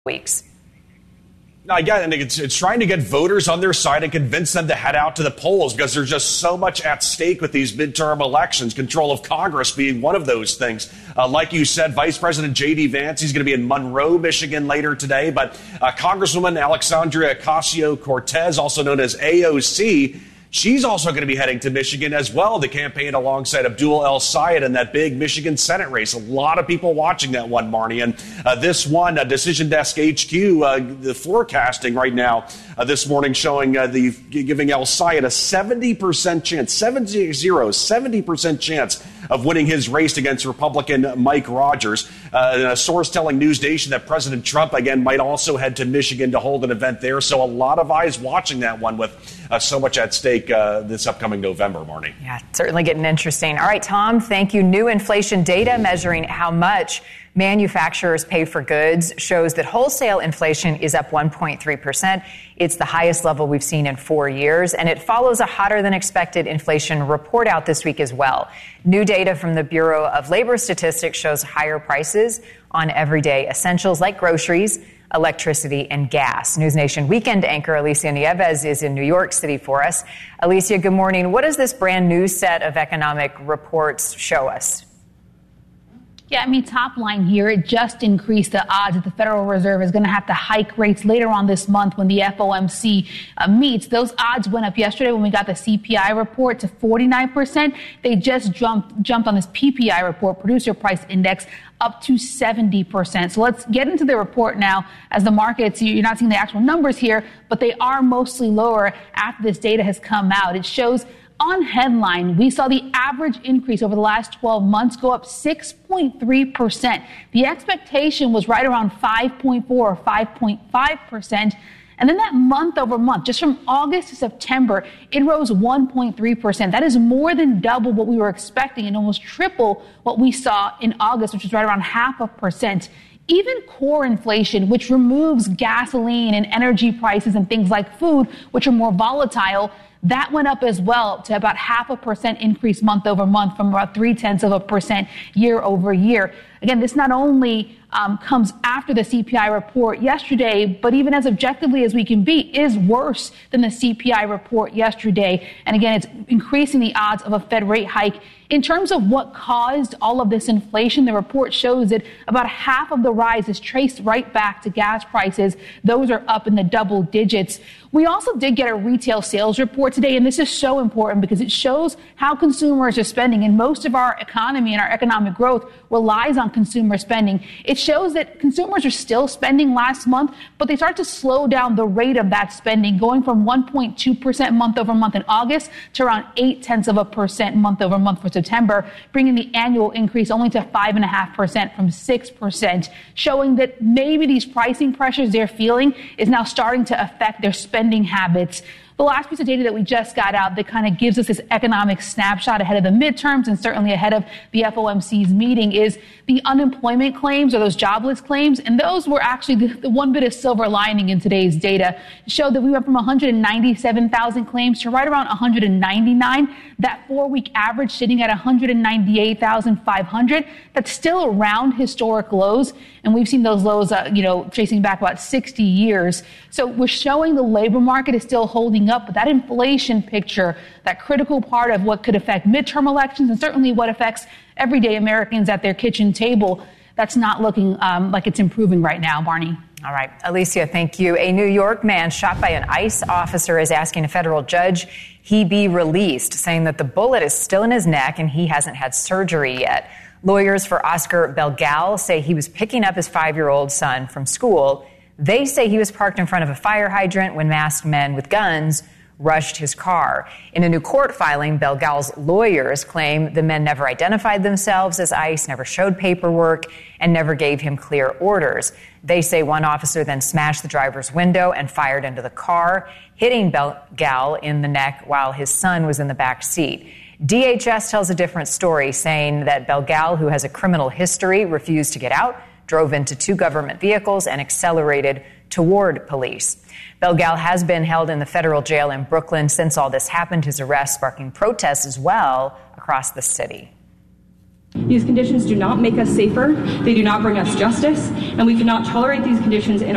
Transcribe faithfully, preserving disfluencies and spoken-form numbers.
weeks. I get it. It's, it's trying to get voters on their side and convince them to head out to the polls because there's just so much at stake with these midterm elections, control of Congress being one of those things. Uh, like you said, Vice President J D. Vance, he's going to be in Monroe, Michigan later today. But uh, Congresswoman Alexandria Ocasio-Cortez, also known as A O C, she's also going to be heading to Michigan as well to campaign alongside Abdul El-Sayed in that big Michigan Senate race. A lot of people watching that one, Marnie. And uh, this one, uh, Decision Desk H Q, uh, the forecasting right now uh, this morning showing uh, the giving El-Sayed a seventy percent chance, seventy, seventy percent chance of winning his race against Republican Mike Rogers. Uh, a source telling News Nation that President Trump, again, might also head to Michigan to hold an event there. So a lot of eyes watching that one with uh, so much at stake uh, this upcoming November, Marnie. Yeah, certainly getting interesting. All right, Tom, thank you. New inflation data measuring how much manufacturers pay for goods shows that wholesale inflation is up one point three percent. It's the highest level we've seen in four years, and it follows a hotter than expected inflation report out this week as well. New data from the Bureau of Labor Statistics shows higher prices on everyday essentials like groceries, electricity, and gas. News Nation weekend anchor Alicia Nieves is in New York City for us. Alicia, good morning. What does this brand new set of economic reports show us? Yeah, I mean, top line here, it just increased the odds that the Federal Reserve is going to have to hike rates later on this month when the F O M C uh, meets. Those odds went up yesterday when we got the C P I report to forty-nine percent. They just jumped jumped on this P P I report, Producer Price Index, up to seventy percent. So let's get into the report now. As the markets, you're not seeing the actual numbers here, but they are mostly lower after this data has come out. It shows on headline, we saw the average increase over the last twelve months go up six point three percent. The expectation was right around five point four or five point five percent. And then that month over month, just from August to September, it rose one point three percent. That is more than double what we were expecting and almost triple what we saw in August, which was right around half a percent. Even core inflation, which removes gasoline and energy prices and things like food, which are more volatile, that went up as well to about half a percent increase month over month from about three tenths of a percent year over year. Again, this not only um, comes after the C P I report yesterday, but even as objectively as we can be, is worse than the C P I report yesterday. And again, it's increasing the odds of a Fed rate hike. In terms of what caused all of this inflation, the report shows that about half of the rise is traced right back to gas prices. Those are up in the double digits. We also did get a retail sales report today, and this is so important because it shows how consumers are spending. And most of our economy and our economic growth relies on consumer spending. It shows that consumers are still spending last month, but they start to slow down the rate of that spending, going from one point two percent month over month in August to around eight tenths of a percent month over month for September, bringing the annual increase only to five point five percent from six percent, showing that maybe these pricing pressures they're feeling is now starting to affect their spending habits. The last piece of data that we just got out that kind of gives us this economic snapshot ahead of the midterms and certainly ahead of the F O M C's meeting is the unemployment claims or those jobless claims. And those were actually the, the one bit of silver lining in today's data. It showed that we went from one hundred ninety-seven thousand claims to right around one hundred ninety-nine. That four-week average sitting at one hundred ninety-eight thousand five hundred. That's still around historic lows. And we've seen those lows, uh, you know, tracing back about sixty years. So we're showing the labor market is still holding up, but that inflation picture, that critical part of what could affect midterm elections and certainly what affects everyday Americans at their kitchen table, that's not looking um, like it's improving right now, Barney. All right. Alicia, thank you. A New York man shot by an ICE officer is asking a federal judge he be released, saying that the bullet is still in his neck and he hasn't had surgery yet. Lawyers for Oscar Belgal say he was picking up his five-year-old son from school. They say he was parked in front of a fire hydrant when masked men with guns rushed his car. In a new court filing, Belgal's lawyers claim the men never identified themselves as ICE, never showed paperwork, and never gave him clear orders. They say one officer then smashed the driver's window and fired into the car, hitting Belgal in the neck while his son was in the back seat. D H S tells a different story, saying that Belgal, who has a criminal history, refused to get out, drove into two government vehicles, and accelerated toward police. Belgal has been held in the federal jail in Brooklyn since all this happened, his arrest sparking protests as well across the city. These conditions do not make us safer. They do not bring us justice, and we cannot tolerate these conditions in